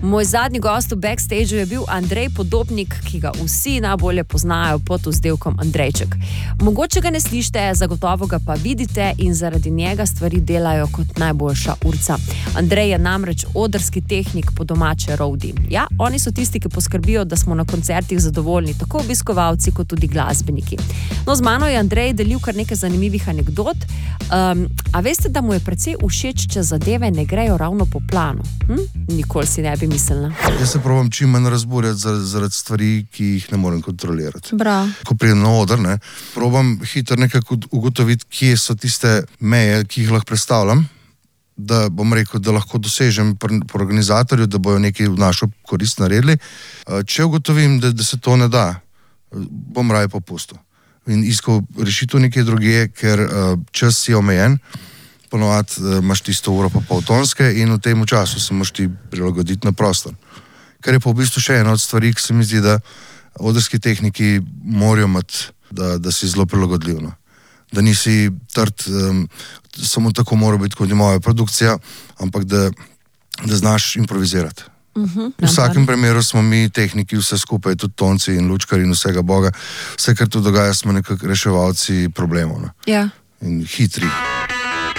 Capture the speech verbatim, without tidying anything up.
Moj zadnji gost v backstageu je bil Andrej Podobnik, ki ga vsi najbolje poznajo pod vzdevkom Andrejček. Mogoče ga ne slišite, zagotovo ga pa vidite in zaradi njega stvari delajo kot najboljša urca. Andrej je namreč odrski tehnik, po domače roadie. Ja, oni so tisti, ki poskrbijo, da smo na koncertih zadovoljni, tako obiskovalci kot tudi glasbeniki. No, z mano je Andrej delil kar nekaj zanimivih anekdot. Um, a veste, da mu je precej všeč, če zadeve ne grejo ravno po planu? Hm? Nikoli si ne bi mislila. Jaz se probam čim manj razburjati zaradi stvari, ki jih ne morem kontrolirati. Bra. Ko pridem na oder, ne, probam hitro nekako ugotoviti, kje so tiste meje, ki jih lahko predstavljam, da bom rekel, da lahko dosežem pri organizatorju, da bojo nekaj v našo korist naredili. Če ugotovim, da, da se to ne da, bom raje popustil. In iskal rešitev nekaj druge, ker čas je omejen. Ponovadi imaš tisto uro pa poltonske in v tem času se moraš ti prilagoditi na prostor. Kar je pa v bistvu še ena od stvari, ki se mi zdi, da odrski tehniki morajo imeti, da, da si zelo prilagodljiv. No. Da nisi trd, um, samo tako mora biti kot je moja produkcija, ampak da, da znaš improvizirati. Uh-huh, v vsakem primeru smo mi tehniki vse skupaj, tudi tonci in lučkari in vsega Boga. Vse, kar tu dogaja, smo nekako reševalci problemov. No. Ja. In hitri.